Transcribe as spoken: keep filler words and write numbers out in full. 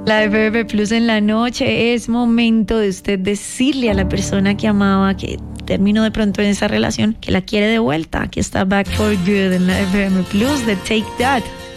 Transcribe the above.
La F M Plus en la noche. Es momento de usted decirle a la persona que amaba que terminó de pronto en esa relación, que la quiere de vuelta. Aquí está Back for Good en la F M Plus de Take That.